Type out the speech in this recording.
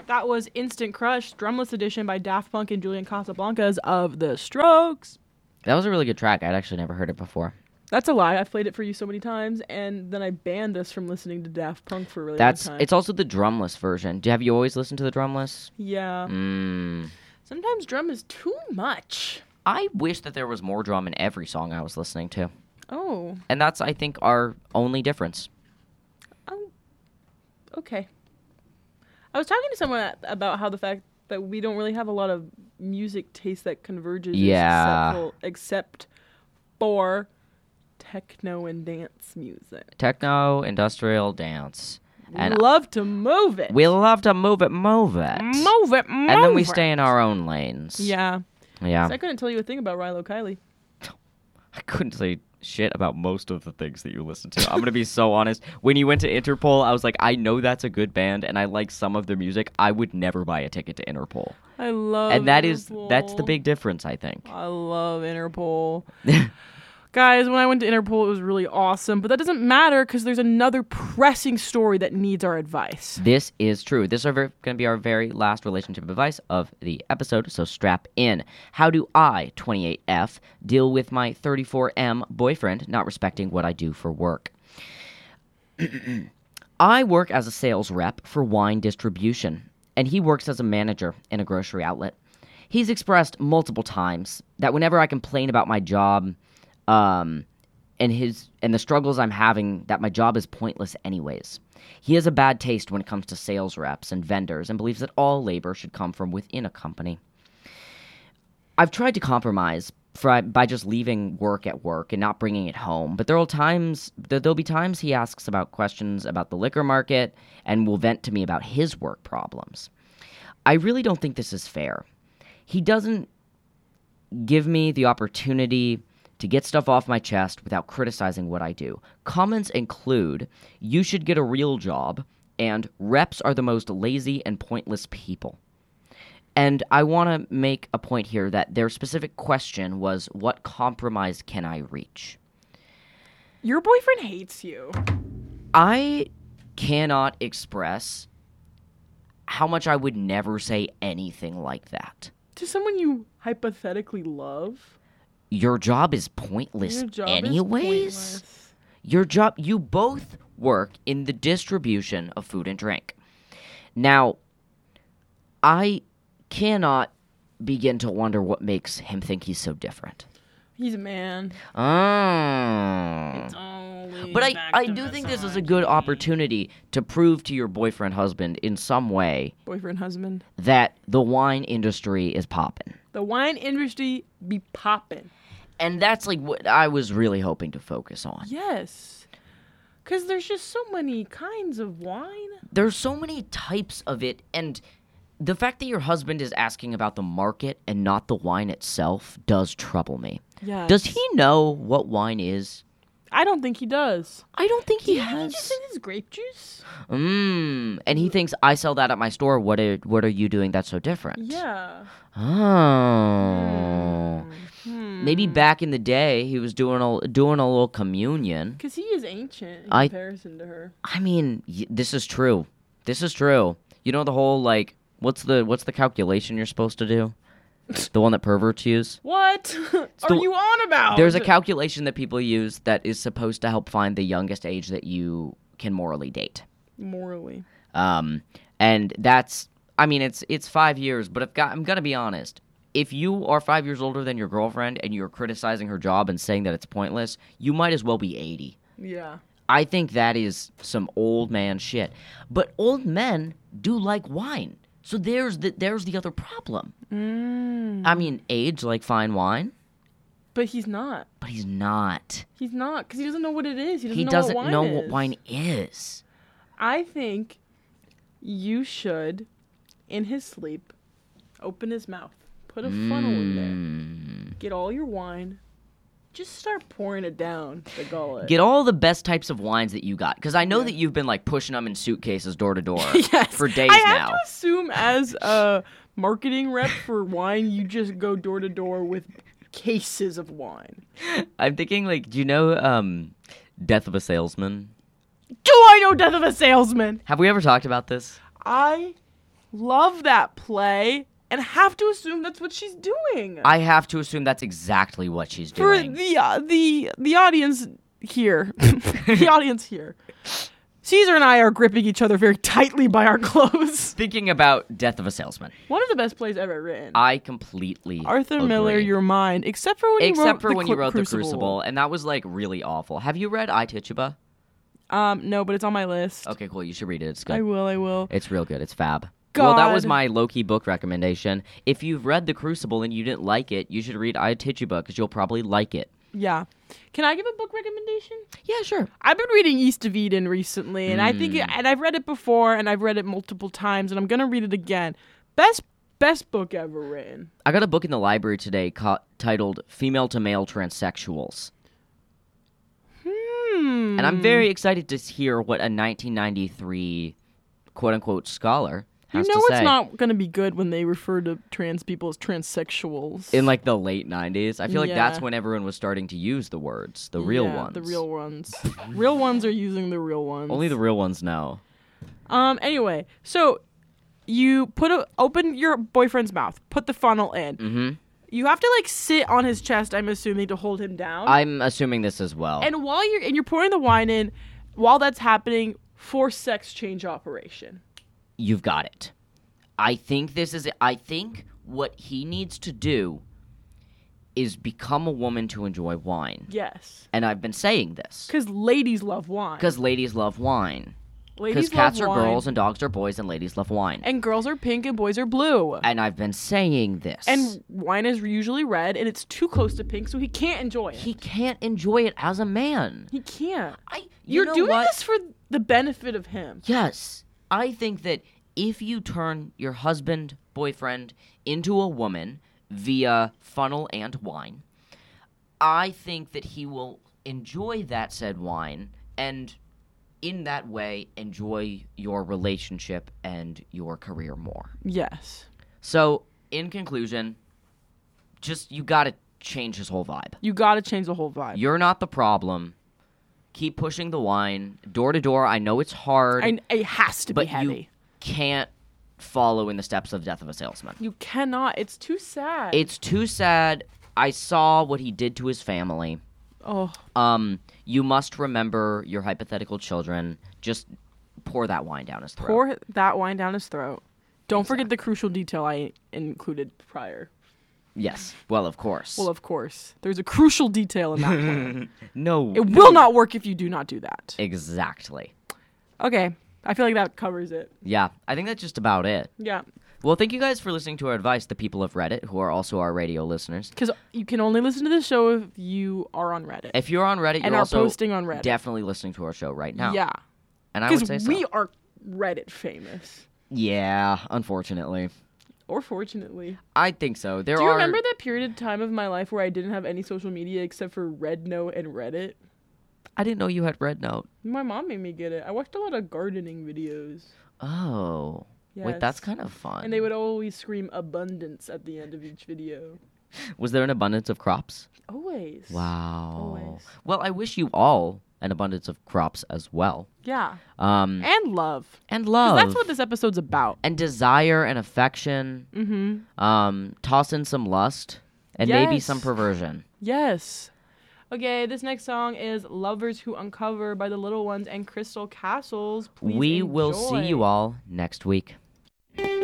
That was Instant Crush, Drumless Edition by Daft Punk and Julian Casablancas of The Strokes. That was a really good track. I'd actually never heard it before. That's a lie. I've played it for you so many times, and then I banned us from listening to Daft Punk for a really long time. It's also the drumless version. Have you always listened to the drumless? Yeah. Sometimes drum is too much. I wish that there was more drum in every song I was listening to. Oh. And that's, I think, our only difference. Oh. Okay. I was talking to someone about how the fact that we don't really have a lot of music taste that converges except for techno and dance music. Techno, industrial, dance. And we love to move it. We love to move it. Move it. And then we stay in our own lanes. Yeah. Yeah. So I couldn't tell you a thing about Rilo Kiley. I couldn't say shit about most of the things that you listen to. I'm going to be so honest. When you went to Interpol, I was like, I know that's a good band, and I like some of their music. I would never buy a ticket to Interpol. I love And that's the big difference, I think. I love Interpol. Guys, when I went to Interpol, it was really awesome, but that doesn't matter because there's another pressing story that needs our advice. This is true. This is going to be our very last relationship advice of the episode, so strap in. How do I, 28F, deal with my 34M boyfriend not respecting what I do for work? I work as a sales rep for wine distribution, and he works as a manager in a grocery outlet. He's expressed multiple times that whenever I complain about my job, and the struggles I'm having, that my job is pointless anyways. He has a bad taste when it comes to sales reps and vendors and believes that all labor should come from within a company. I've tried to compromise by just leaving work at work and not bringing it home, but there'll be times he asks about questions about the liquor market and will vent to me about his work problems. I really don't think this is fair. He doesn't give me the opportunity to get stuff off my chest without criticizing what I do. Comments include, you should get a real job, and reps are the most lazy and pointless people. And I want to make a point here that their specific question was, what compromise can I reach? Your boyfriend hates you. I cannot express how much I would never say anything like that. To someone you hypothetically love? Your job is pointless anyways. Your job, you both work in the distribution of food and drink. Now, I cannot begin to wonder what makes him think he's so different. He's a man. But I do think this is a good opportunity to prove to your husband in some way that the wine industry is poppin'. The wine industry be poppin'. And that's like what I was really hoping to focus on. Yes. Because there's just so many kinds of wine. There's so many types of it, and the fact that your husband is asking about the market and not the wine itself does trouble me. Yes. Does he know what wine is? I don't think he does. I don't think he has. He just thinks it's grape juice. And he thinks, I sell that at my store. What are you doing that's so different? Yeah. Oh. Maybe back in the day, he was doing a little communion. Because he is ancient in comparison to her. I mean, this is true. This is true. You know the whole, like, what's the calculation you're supposed to do? The one that perverts use? What are you on about? There's a calculation that people use that is supposed to help find the youngest age that you can morally date. Morally. And that's, I mean, it's 5 years, but I'm going to be honest. If you are 5 years older than your girlfriend and you're criticizing her job and saying that it's pointless, you might as well be 80. Yeah. I think that is some old man shit. But old men do like wine. So there's the other problem. I mean, age like fine wine. But he's not. He's not. He's not, because he doesn't know what it is. He doesn't know what wine is. I think you should, in his sleep, open his mouth, put a funnel in there, get all your wine, just start pouring it down the gullet. Get all the best types of wines that you got, because I know that you've been like pushing them in suitcases door to door for days now. I have to assume as a marketing rep for wine, you just go door to door with cases of wine. I'm thinking, like, do you know Death of a Salesman? Do I know Death of a Salesman? Have we ever talked about this? I love that play and have to assume that's what she's doing. I have to assume that's exactly what she's doing. For the audience here, the audience here, Caesar and I are gripping each other very tightly by our clothes. Thinking about Death of a Salesman. One of the best plays ever written. I completely Arthur agree. Miller, Your Mind, except for when you wrote The Crucible. And that was like really awful. Have you read I, Tituba? No, but it's on my list. Okay, cool. You should read it. It's good. I will. It's real good. It's fab. God. Well, that was my low-key book recommendation. If you've read The Crucible and you didn't like it, you should read I, Tituba because you'll probably like it. Yeah. Can I give a book recommendation? Yeah, sure. I've been reading East of Eden recently, and I think and I've read it before, and I've read it multiple times, and I'm gonna read it again. Best book ever written. I got a book in the library today titled "Female to Male Transsexuals." And I'm very excited to hear what a 1993 quote-unquote scholar has to say. It's not going to be good when they refer to trans people as transsexuals. In like the late 90s. I feel like that's when everyone was starting to use the words, the real ones. The real ones. Real ones are using the real ones. Only the real ones know. Anyway, so you open your boyfriend's mouth, put the funnel in. Mm-hmm. You have to like sit on his chest, I'm assuming, to hold him down. I'm assuming this as well. And while you're pouring the wine in, while that's happening, forced sex change operation. You've got it. I think what he needs to do is become a woman to enjoy wine. Yes. And I've been saying this. Because ladies love wine. Because ladies love wine. Because cats are girls and dogs are boys and ladies love wine. And girls are pink and boys are blue. And I've been saying this. And wine is usually red and it's too close to pink, so he can't enjoy it. He can't enjoy it as a man. He can't. You're doing this for the benefit of him. Yes. I think that if you turn your husband, boyfriend, into a woman via funnel and wine, I think that he will enjoy that said wine and in that way enjoy your relationship and your career more. Yes. So, in conclusion, you gotta change his whole vibe. You gotta change the whole vibe. You're not the problem. Keep pushing the wine. Door to door, I know it's hard. And it has to be heavy. You can't follow in the steps of Death of a Salesman. You cannot. It's too sad. It's too sad. I saw what he did to his family. Oh. You must remember your hypothetical children. Just pour that wine down his throat. Pour that wine down his throat. Don't forget the crucial detail I included prior. Yes. Well, of course. There's a crucial detail in that plan. No. It will not work if you do not do that. Exactly. Okay. I feel like that covers it. Yeah. I think that's just about it. Yeah. Well, thank you guys for listening to our advice, the people of Reddit, who are also our radio listeners. Because you can only listen to this show if you are on Reddit. If you're on Reddit, and you're are also posting on Reddit. Definitely listening to our show right now. Yeah. And I would say so. Because we are Reddit famous. Yeah, unfortunately. Or fortunately. I think so. Do you remember that period of time of my life where I didn't have any social media except for RedNote and Reddit? I didn't know you had RedNote. My mom made me get it. I watched a lot of gardening videos. Oh. Yes. Wait, that's kind of fun. And they would always scream abundance at the end of each video. Was there an abundance of crops? Always. Wow. Always. Well, I wish you all an abundance of crops as well. Yeah. And love. And love. 'Cause that's what this episode's about. And desire and affection. Mm-hmm. Toss in some lust. And maybe some perversion. Yes. Okay, this next song is Lovers Who Uncover by The Little Ones and Crystal Castles. Please We will enjoy. see you all next week.